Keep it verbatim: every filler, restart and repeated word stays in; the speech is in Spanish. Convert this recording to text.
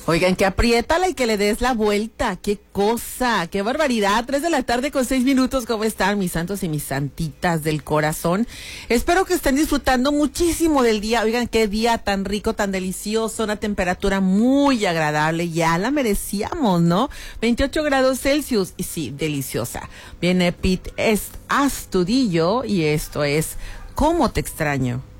Oigan, que apriétala y que le des la vuelta. ¡Qué cosa! ¡Qué barbaridad! Tres de la tarde con seis minutos. ¿Cómo están mis santos y mis santitas del corazón? Espero que estén disfrutando muchísimo del día. Oigan, qué día tan rico, tan delicioso. Una temperatura muy agradable. Ya la merecíamos, ¿no? veintiocho grados Celsius. Y sí, deliciosa. Viene Pete Astudillo y esto es ¿Cómo te extraño?